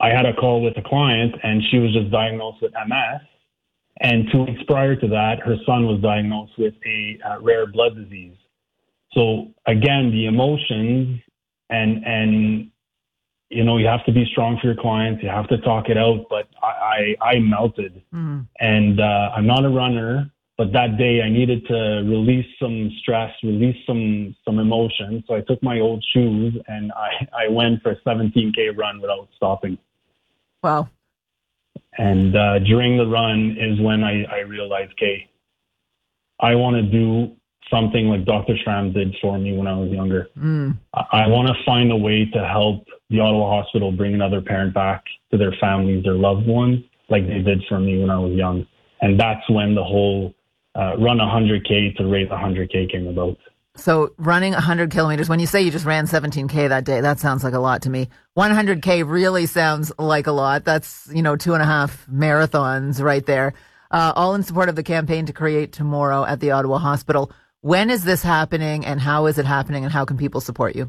I had a call with a client, and she was just diagnosed with MS. And 2 weeks prior to that, her son was diagnosed with a rare blood disease. So again, the emotions and you know, you have to be strong for your clients. You have to talk it out. But I melted. And I'm not a runner, but that day I needed to release some stress, release some emotion. So I took my old shoes and I went for a 17K run without stopping. Wow. And during the run is when I realized, okay, I want to do something like Dr. Schramm did for me when I was younger. I want to find a way to help the Ottawa Hospital bring another parent back to their families, their loved ones, like they did for me when I was young. And that's when the whole run 100K to raise 100K came about. So running 100 kilometers, when you say you just ran 17K that day, that sounds like a lot to me. 100K really sounds like a lot. That's, 2.5 marathons right there. All in support of the campaign to create tomorrow at the Ottawa Hospital. When is this happening and how is it happening and how can people support you?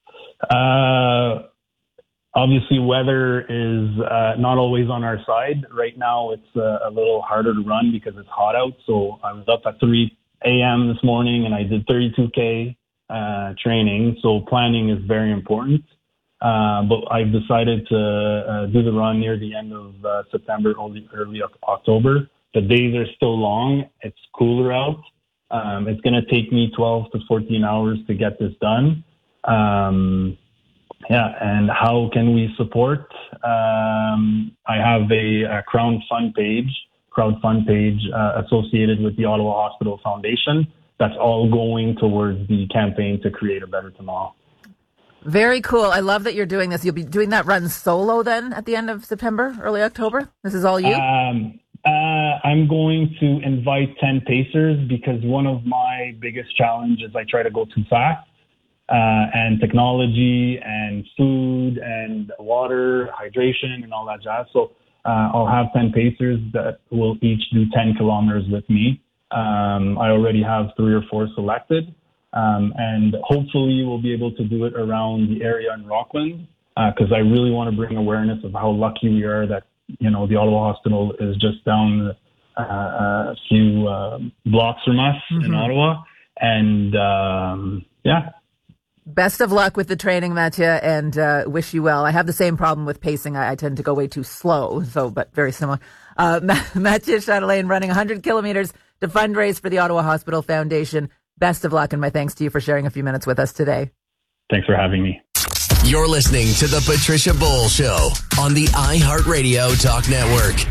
Obviously, weather is not always on our side. Right now, it's a little harder to run because it's hot out. So I was up at 3 a.m. this morning and I did 32K training. So planning is very important. But I've decided to do the run near the end of September, early October. The days are still long. It's cooler out. It's going to take me 12 to 14 hours to get this done. And how can we support? I have a crowdfund page associated with the Ottawa Hospital Foundation. That's all going towards the campaign to create a better tomorrow. Very cool. I love that you're doing this. You'll be doing that run solo then at the end of September, early October? This is all you? I'm going to invite 10 pacers because one of my biggest challenges I try to go too fast. And technology and food and water, hydration and all that jazz. So I'll have 10 pacers that will each do 10 kilometers with me. I already have 3 or 4 selected. And hopefully we'll be able to do it around the area in Rockland because I really want to bring awareness of how lucky we are that, the Ottawa Hospital is just down a few blocks from us in Ottawa. And Best of luck with the training, Mathieu, and wish you well. I have the same problem with pacing. I tend to go way too slow, but very similar. Mathieu Chatelain running 100 kilometers to fundraise for the Ottawa Hospital Foundation. Best of luck, and my thanks to you for sharing a few minutes with us today. Thanks for having me. You're listening to The Patricia Bowl Show on the iHeartRadio Talk Network.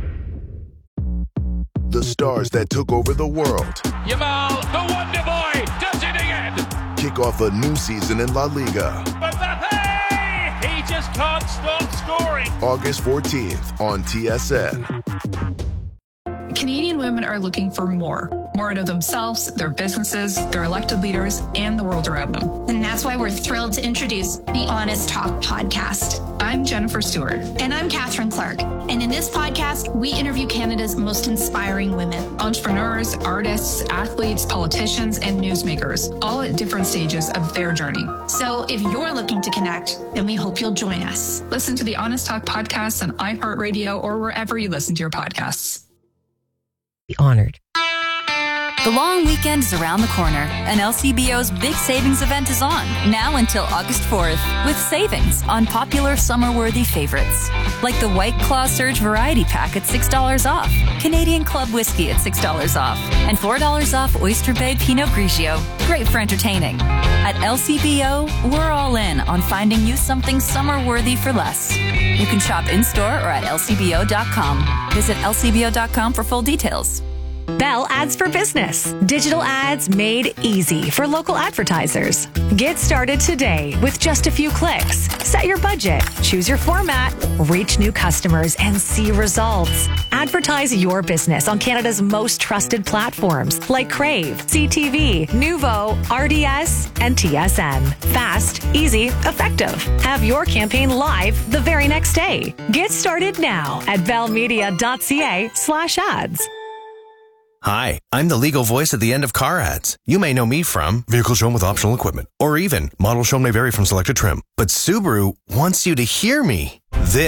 The stars that took over the world. Yamal, the Wonder Boy, does it again. Kick off a new season in La Liga. Mbappe! He just can't stop scoring. August 14th on TSN. Canadian women are looking for more out of themselves, their businesses, their elected leaders, and the world around them. And that's why we're thrilled to introduce the Honest Talk podcast. I'm Jennifer Stewart. And I'm Catherine Clark. And in this podcast, we interview Canada's most inspiring women. Entrepreneurs, artists, athletes, politicians, and newsmakers, all at different stages of their journey. So if you're looking to connect, then we hope you'll join us. Listen to the Honest Talk podcast on iHeartRadio or wherever you listen to your podcasts. Be honored. The long weekend is around the corner, and LCBO's big savings event is on, now until August 4th, with savings on popular summer-worthy favorites, like the White Claw Surge Variety Pack at $6 off, Canadian Club Whiskey at $6 off, and $4 off Oyster Bay Pinot Grigio. Great for entertaining. At LCBO, we're all in on finding you something summer-worthy for less. You can shop in-store or at lcbo.com. Visit lcbo.com for full details. Bell Ads for Business. Digital ads made easy for local advertisers. Get started today with just a few clicks. Set your budget, choose your format, reach new customers, and see results. Advertise your business on Canada's most trusted platforms like Crave, CTV, Nuvo, RDS, and TSN. Fast, easy, effective. Have your campaign live the very next day. Get started now at bellmedia.ca/ads. Hi, I'm the legal voice at the end of car ads. You may know me from vehicle shown with optional equipment, or even model shown may vary from selected trim. But Subaru wants you to hear me. This